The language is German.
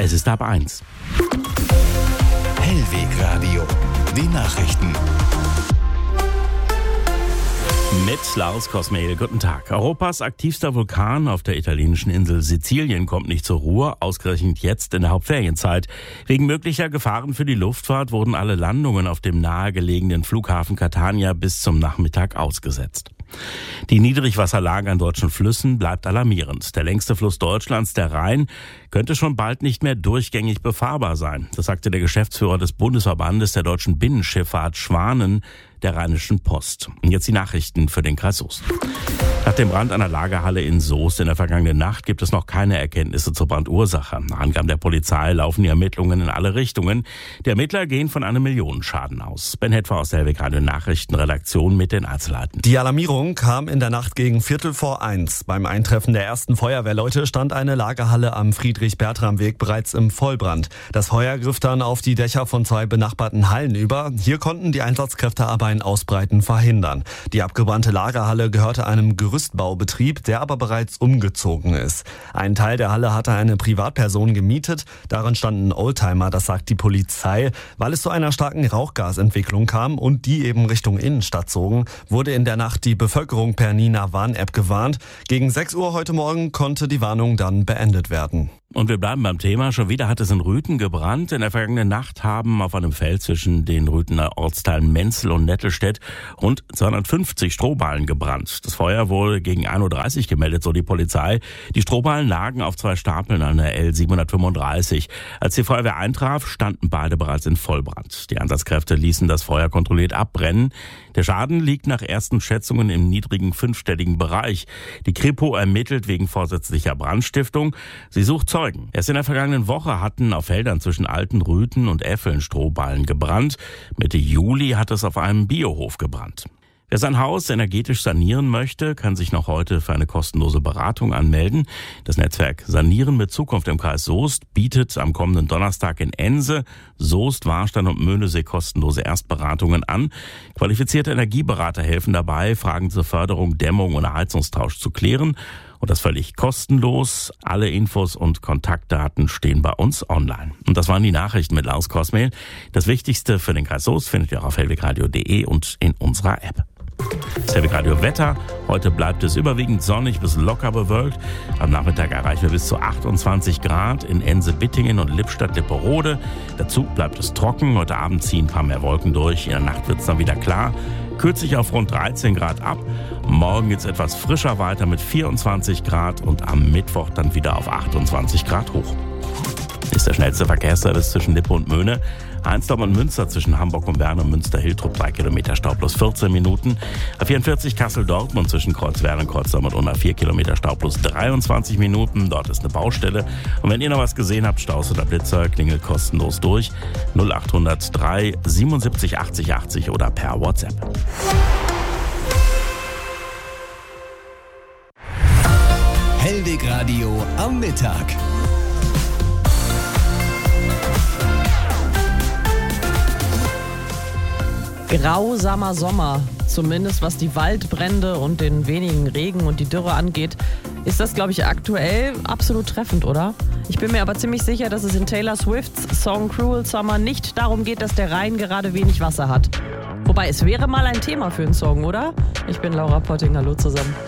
Es ist ab 1. Hellwegradio, die Nachrichten. Mit Lars Kosmehl, guten Tag. Europas aktivster Vulkan auf der italienischen Insel Sizilien kommt nicht zur Ruhe, ausgerechnet jetzt in der Hauptferienzeit. Wegen möglicher Gefahren für die Luftfahrt wurden alle Landungen auf dem nahegelegenen Flughafen Catania bis zum Nachmittag ausgesetzt. Die Niedrigwasserlage an deutschen Flüssen bleibt alarmierend. Der längste Fluss Deutschlands, der Rhein, könnte schon bald nicht mehr durchgängig befahrbar sein. Das sagte der Geschäftsführer des Bundesverbandes der deutschen Binnenschifffahrt Schwanen der Rheinischen Post. Und jetzt die Nachrichten für den Kreis Soest. Nach dem Brand einer Lagerhalle in Soest in der vergangenen Nacht gibt es noch keine Erkenntnisse zur Brandursache. Nach Angaben der Polizei laufen die Ermittlungen in alle Richtungen. Die Ermittler gehen von einem Millionenschaden aus. Ben Hetfer aus der Hellwegradio Nachrichtenredaktion mit den Einzelheiten. Die Alarmierung kam in der Nacht gegen 1:45. Beim Eintreffen der ersten Feuerwehrleute stand eine Lagerhalle am Friedrich-Bertram-Weg bereits im Vollbrand. Das Feuer griff dann auf die Dächer von 2 benachbarten Hallen über. Hier konnten die Einsatzkräfte aber ein Ausbreiten verhindern. Die abgebrannte Lagerhalle gehörte einem Gerüstbaubetrieb, der aber bereits umgezogen ist. Ein Teil der Halle hatte eine Privatperson gemietet. Darin standen Oldtimer, das sagt die Polizei. Weil es zu einer starken Rauchgasentwicklung kam und die eben Richtung Innenstadt zogen, wurde in der Nacht die Bevölkerung per Nina-Warn-App gewarnt. Gegen 6 Uhr heute Morgen konnte die Warnung dann beendet werden. Und wir bleiben beim Thema. Schon wieder hat es in Rüthen gebrannt. In der vergangenen Nacht haben auf einem Feld zwischen den Rüthener Ortsteilen Menzel und Nettelstedt rund 250 Strohballen gebrannt. Das Feuer wurde gegen 1:30 Uhr gemeldet, so die Polizei. Die Strohballen lagen auf 2 Stapeln an der L735. Als die Feuerwehr eintraf, standen beide bereits in Vollbrand. Die Einsatzkräfte ließen das Feuer kontrolliert abbrennen. Der Schaden liegt nach ersten Schätzungen im niedrigen 5-stelligen Bereich. Die Kripo ermittelt wegen vorsätzlicher Brandstiftung. Sie sucht Zeugen. Erst in der vergangenen Woche hatten auf Feldern zwischen Altenrüthen und Effeln Strohballen gebrannt. Mitte Juli hat es auf einem Biohof gebrannt. Wer sein Haus energetisch sanieren möchte, kann sich noch heute für eine kostenlose Beratung anmelden. Das Netzwerk Sanieren mit Zukunft im Kreis Soest bietet am kommenden Donnerstag in Ense, Soest, Warstein und Möhnesee kostenlose Erstberatungen an. Qualifizierte Energieberater helfen dabei, Fragen zur Förderung, Dämmung oder Heizungstausch zu klären. Und das völlig kostenlos. Alle Infos und Kontaktdaten stehen bei uns online. Und das waren die Nachrichten mit Lars Kosmehl. Das Wichtigste für den Kreis Soest findet ihr auch auf hellwegradio.de und in unserer App. Das Hellwegradio Wetter. Heute bleibt es überwiegend sonnig bis locker bewölkt. Am Nachmittag erreichen wir bis zu 28 Grad in Ense-Bittingen und Lippstadt-Lipperode. Dazu bleibt es trocken. Heute Abend ziehen ein paar mehr Wolken durch. In der Nacht wird es dann wieder klar. Kühlt sich auf rund 13 Grad ab. Morgen geht es etwas frischer weiter mit 24 Grad und am Mittwoch dann wieder auf 28 Grad hoch. Ist der schnellste Verkehrsservice zwischen Lippe und Möhne. Heinsdorf und Münster zwischen Hamburg und Bern und Münster-Hiltrup 3 Kilometer Stau plus 14 Minuten. A44 Kassel-Dortmund zwischen Kreuzwerder und Kreuzdorf und Unna 4 Kilometer Stau plus 23 Minuten. Dort ist eine Baustelle. Und wenn ihr noch was gesehen habt, Staus oder Blitzer, klingelt kostenlos durch. 0800 3 77 80 80 oder per WhatsApp. Hellwegradio am Mittag. Grausamer Sommer, zumindest was die Waldbrände und den wenigen Regen und die Dürre angeht, ist das, glaube ich, aktuell absolut treffend, oder? Ich bin mir aber ziemlich sicher, dass es in Taylor Swifts Song Cruel Summer nicht darum geht, dass der Rhein gerade wenig Wasser hat. Wobei, es wäre mal ein Thema für einen Song, oder? Ich bin Laura Potting, hallo zusammen.